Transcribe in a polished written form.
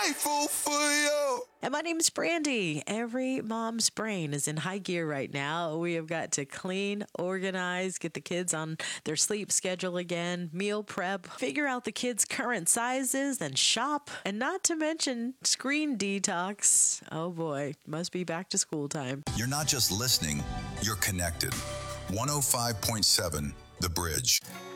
grateful for you. And my name's Brandy. Every mom's brain is in high gear right now. We have got to clean, organize, get the kids on their sleep schedule again, meal prep, figure out the kids' current sizes, then shop, and not to mention screen detox. Oh boy, must be back to school time. You're not just listening, you're connected. 105.7 The Bridge.